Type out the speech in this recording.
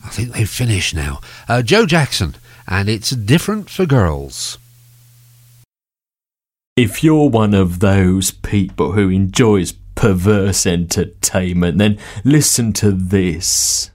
I think they've finished now. Joe Jackson, and It's Different for Girls. If you're one of those people who enjoys perverse entertainment, then listen to this.